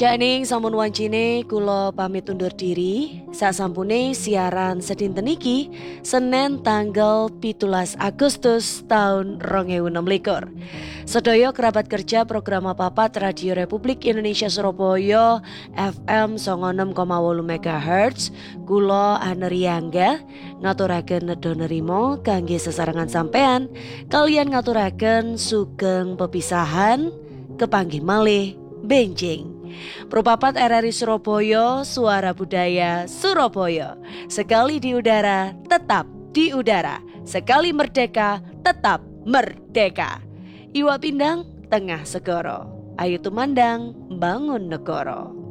Janing sampun wancine kula pamit undur diri. Sasampune siaran sedinten iki Senin tanggal 17 Agustus tahun 2026. Sedaya kerabat kerja program Papat Radio Republik Indonesia Surabaya FM 96,8 MHz kula Aneriangga ngaturaken nedha nerima kangge sesarengan sampean kalian ngaturaken sugeng pepisahan kepanggih malih benjing. Propapat RRI Surabaya, suara budaya Surabaya. Sekali di udara, tetap di udara. Sekali merdeka, tetap merdeka. Iwa pindang, tengah segoro. Ayo tumandang, bangun negoro.